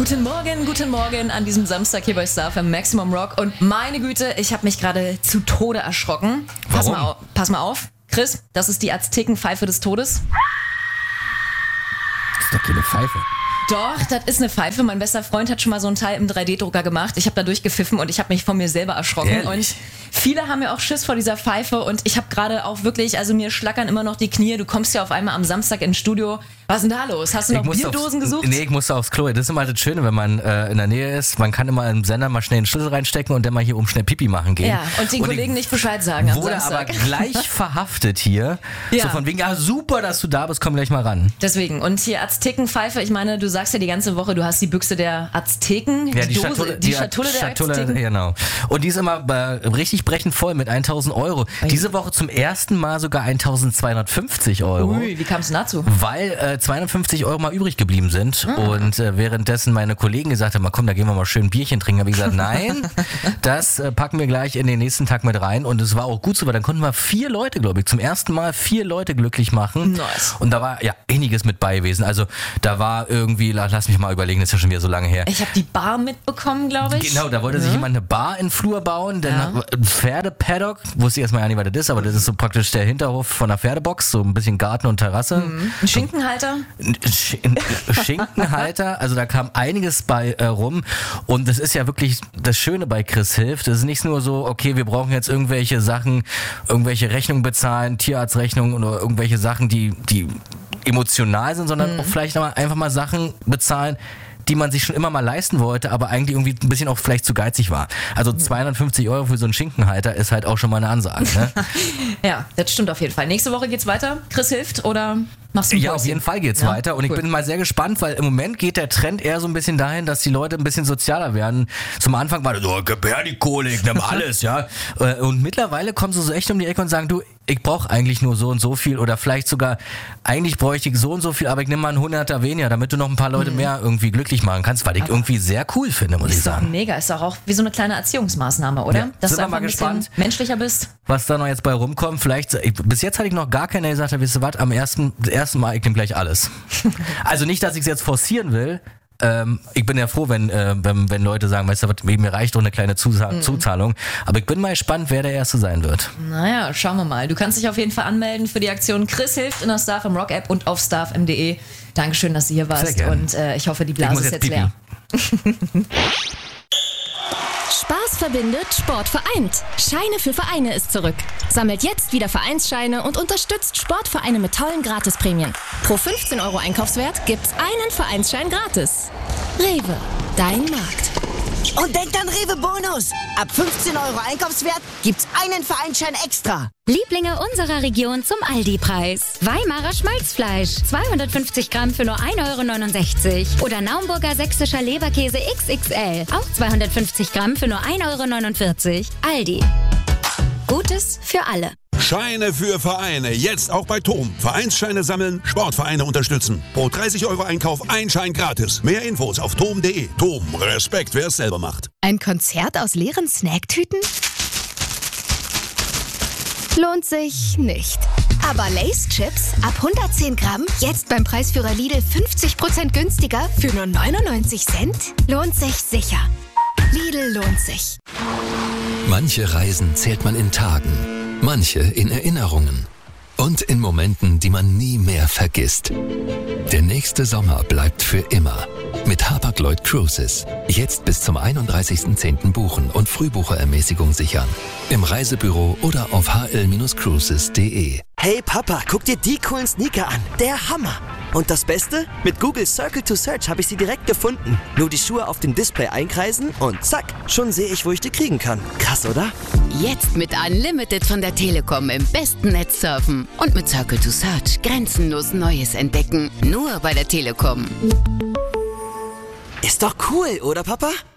Guten Morgen an diesem Samstag hier bei Star FM Maximum Rock. Und meine Güte, ich habe mich gerade zu Tode erschrocken. Warum? Pass mal auf. Chris, das ist die Aztekenpfeife des Todes. Das ist doch keine Pfeife. Doch, das ist eine Pfeife. Mein bester Freund hat schon mal so einen Teil im 3D-Drucker gemacht. Ich habe da durchgepfiffen und ich habe mich von mir selber erschrocken. Ehrlich? Und viele haben ja auch Schiss vor dieser Pfeife. Und ich habe gerade auch wirklich, also mir schlackern immer noch die Knie. Du kommst ja auf einmal am Samstag ins Studio. Was ist denn da los? Hast du noch Bierdosen gesucht? Nee, ich musste aufs Klo. Das ist immer das Schöne, wenn man in der Nähe ist. Man kann immer im Sender mal schnell einen Schlüssel reinstecken und dann mal hier oben schnell Pipi machen gehen. Ja, und den Kollegen nicht Bescheid sagen am wurde Samstag. aber gleich verhaftet hier. Ja. So von wegen, ja super, dass du da bist, komm gleich mal ran. Deswegen. Und hier Aztekenpfeife, ich meine, du sagst ja die ganze Woche, du hast die Büchse der Azteken, Ja, die Schatulle der Azteken. Genau. Und die ist immer richtig brechend voll mit 1.000 Euro. Diese Woche zum ersten Mal sogar 1.250 Euro. Ui, wie kam es denn dazu? Weil 250 Euro mal übrig geblieben sind. Und währenddessen meine Kollegen gesagt haben, komm, da gehen wir mal schön ein Bierchen trinken, habe ich gesagt, nein, das packen wir gleich in den nächsten Tag mit rein. Und es war auch gut so, weil dann konnten wir 4 Leute, glaube ich, zum ersten Mal 4 Leute glücklich machen. Nice. Und da war ja einiges mit bei gewesen. Also da war irgendwie, lass mich mal überlegen, das ist ja schon wieder so lange her. Ich habe die Bar mitbekommen, glaube ich. Genau, da wollte sich jemand eine Bar in den Flur bauen, dann ein Pferdepaddock, wusste ich erstmal ja nicht, was das ist, aber das ist so praktisch der Hinterhof von der Pferdebox, so ein bisschen Garten und Terrasse. Ein Schinkenhalter? Schinkenhalter, also da kam einiges bei rum und das ist ja wirklich das Schöne bei Chris Hilft. Das ist nicht nur so, okay, wir brauchen jetzt irgendwelche Sachen, irgendwelche Rechnungen bezahlen, Tierarztrechnungen oder irgendwelche Sachen, die emotional sind, sondern auch vielleicht einfach mal Sachen bezahlen, die man sich schon immer mal leisten wollte, aber eigentlich irgendwie ein bisschen auch vielleicht zu geizig war. Also 250 Euro für so einen Schinkenhalter ist halt auch schon mal eine Ansage. Ne? Ja, das stimmt auf jeden Fall. Nächste Woche geht's weiter. Chris Hilft oder machst du ein Ja, Päuschen? auf jeden Fall geht's weiter und ich bin mal sehr gespannt, weil im Moment geht der Trend eher so ein bisschen dahin, dass die Leute ein bisschen sozialer werden. Zum Anfang war das so, gib her die Kohle, ich nehm alles, ja. Und mittlerweile kommen sie so echt um die Ecke und sagen, du, ich brauche eigentlich nur so und so viel oder vielleicht sogar, eigentlich bräuchte ich so und so viel, aber ich nehme mal einen 100er weniger, damit du noch ein paar Leute mehr irgendwie glücklich machen kannst, weil ich irgendwie sehr cool finde, muss ich sagen. Mega, ist doch auch wie so eine kleine Erziehungsmaßnahme, oder? Ja, Dass sind du wir einfach mal ein bisschen gespannt. menschlicher bist. Was da noch jetzt bei rumkommt, vielleicht, bis jetzt hatte ich noch gar keiner gesagt, wisst ihr was, das erste Mal, ich nehme gleich alles. Also nicht, dass ich es jetzt forcieren will, ich bin ja froh, wenn Leute sagen, weißt du was, mir reicht doch eine kleine Zuzahlung, aber ich bin mal gespannt, wer der Erste sein wird. Naja, schauen wir mal. Du kannst dich auf jeden Fall anmelden für die Aktion Chris Hilft in der Star FM Rock App und auf starfm.de. Dankeschön, dass du hier warst Sehr gern. und ich hoffe, die Blase ist jetzt pipi. leer. Spaß verbindet, Sport vereint. Scheine für Vereine ist zurück. Sammelt jetzt wieder Vereinsscheine und unterstützt Sportvereine mit tollen Gratisprämien. Pro 15 Euro Einkaufswert gibt's einen Vereinsschein gratis. Rewe, dein Markt. Und denkt an Rewe Bonus. Ab 15 Euro Einkaufswert gibt's einen Vereinsschein extra. Lieblinge unserer Region zum Aldi-Preis. Weimarer Schmalzfleisch, 250 Gramm für nur 1,69 € Oder Naumburger sächsischer Leberkäse XXL, auch 250 Gramm für nur 1,49 €. Aldi. Gutes für alle. Scheine für Vereine, jetzt auch bei TOM. Vereinsscheine sammeln, Sportvereine unterstützen. Pro 30 Euro Einkauf ein Schein gratis. Mehr Infos auf tom.de. TOM, Respekt, wer es selber macht. Ein Konzert aus leeren Snacktüten? Lohnt sich nicht. Aber Lay's Chips ab 110 Gramm, jetzt beim Preisführer Lidl 50% günstiger für nur 99 Cent? Lohnt sich sicher. Lidl lohnt sich. Manche Reisen zählt man in Tagen, manche in Erinnerungen und in Momenten, die man nie mehr vergisst. Der nächste Sommer bleibt für immer. Mit Hapag-Lloyd Cruises. Jetzt bis zum 31.10. buchen und Frühbucherermäßigung sichern. Im Reisebüro oder auf hl-cruises.de. Hey Papa, guck dir die coolen Sneaker an. Der Hammer. Und das Beste? Mit Google Circle to Search habe ich sie direkt gefunden. Nur die Schuhe auf dem Display einkreisen und zack, schon sehe ich, wo ich die kriegen kann. Krass, oder? Jetzt mit Unlimited von der Telekom im besten Netz surfen. Und mit Circle to Search grenzenlos Neues entdecken. Nur bei der Telekom. Ist doch cool, oder Papa?